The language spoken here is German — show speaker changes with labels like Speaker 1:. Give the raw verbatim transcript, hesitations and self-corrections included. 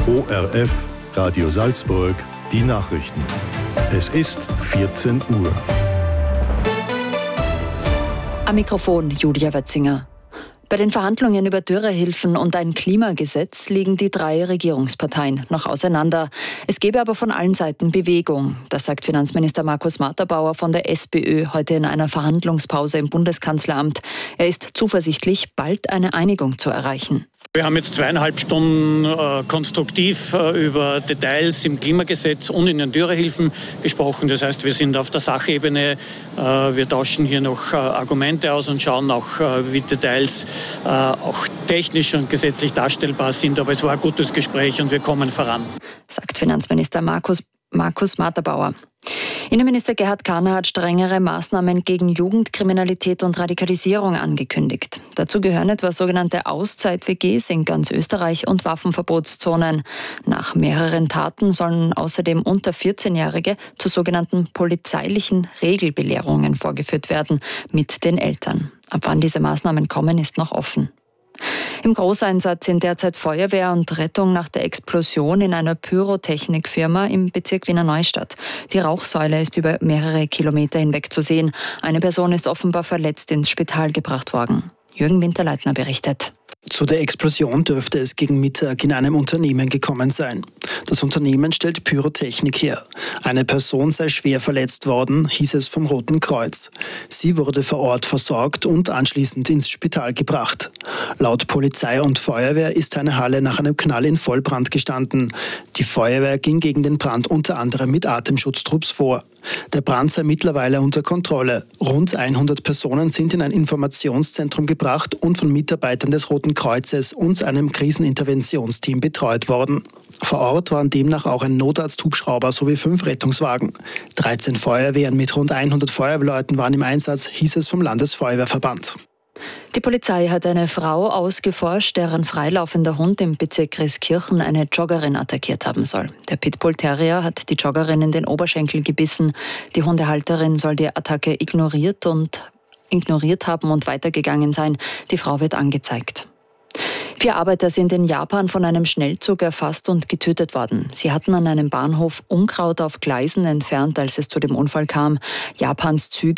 Speaker 1: O R F, Radio Salzburg, die Nachrichten. Es ist vierzehn Uhr.
Speaker 2: Am Mikrofon Julia Wetzinger. Bei den Verhandlungen über Dürrehilfen und ein Klimagesetz liegen die drei Regierungsparteien noch auseinander. Es gebe aber von allen Seiten Bewegung. Das sagt Finanzminister Markus Matterbauer von der SPÖ heute in einer Verhandlungspause im Bundeskanzleramt. Er ist zuversichtlich, bald eine Einigung zu erreichen.
Speaker 3: Wir haben jetzt zweieinhalb Stunden äh, konstruktiv äh, über Details im Klimagesetz und in den Dürrehilfen gesprochen. Das heißt, wir sind auf der Sachebene. Äh, wir tauschen hier noch äh, Argumente aus und schauen auch, äh, wie Details äh, auch technisch und gesetzlich darstellbar sind. Aber es war ein gutes Gespräch und wir kommen voran,
Speaker 2: sagt Finanzminister Markus, Markus Matterbauer. Innenminister Gerhard Kahner hat strengere Maßnahmen gegen Jugendkriminalität und Radikalisierung angekündigt. Dazu gehören etwa sogenannte Auszeit-W Gs in ganz Österreich und Waffenverbotszonen. Nach mehreren Taten sollen außerdem unter vierzehnjährige zu sogenannten polizeilichen Regelbelehrungen vorgeführt werden mit den Eltern. Ab wann diese Maßnahmen kommen, ist noch offen. Im Großeinsatz sind derzeit Feuerwehr und Rettung nach der Explosion in einer Pyrotechnikfirma im Bezirk Wiener Neustadt. Die Rauchsäule ist über mehrere Kilometer hinweg zu sehen. Eine Person ist offenbar verletzt ins Spital gebracht worden. Jürgen Winterleitner berichtet.
Speaker 4: Zu der Explosion dürfte es gegen Mittag in einem Unternehmen gekommen sein. Das Unternehmen stellt Pyrotechnik her. Eine Person sei schwer verletzt worden, hieß es vom Roten Kreuz. Sie wurde vor Ort versorgt und anschließend ins Spital gebracht. Laut Polizei und Feuerwehr ist eine Halle nach einem Knall in Vollbrand gestanden. Die Feuerwehr ging gegen den Brand unter anderem mit Atemschutztrupps vor. Der Brand sei mittlerweile unter Kontrolle. Rund hundert Personen sind in ein Informationszentrum gebracht und von Mitarbeitern des Roten Kreuzes und einem Kriseninterventionsteam betreut worden. Vor Ort waren demnach auch ein Notarzthubschrauber sowie fünf Rettungswagen. dreizehn Feuerwehren mit rund hundert Feuerwehrleuten waren im Einsatz, hieß es vom Landesfeuerwehrverband.
Speaker 2: Die Polizei hat eine Frau ausgeforscht, deren freilaufender Hund im Bezirk Grieskirchen eine Joggerin attackiert haben soll. Der Pitbull-Terrier hat die Joggerin in den Oberschenkel gebissen. Die Hundehalterin soll die Attacke ignoriert und ignoriert haben und weitergegangen sein. Die Frau wird angezeigt. Vier Arbeiter sind in Japan von einem Schnellzug erfasst und getötet worden. Sie hatten an einem Bahnhof Unkraut auf Gleisen entfernt, als es zu dem Unfall kam. Japans Züge